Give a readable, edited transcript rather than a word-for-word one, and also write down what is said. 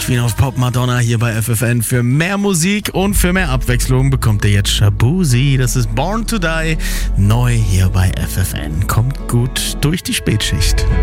Queen of Pop Madonna hier bei FFN. Für mehr Musik und für mehr Abwechslung bekommt ihr jetzt Shaboozey. Das ist Born to Die, neu hier bei FFN. Kommt gut durch die Spätschicht.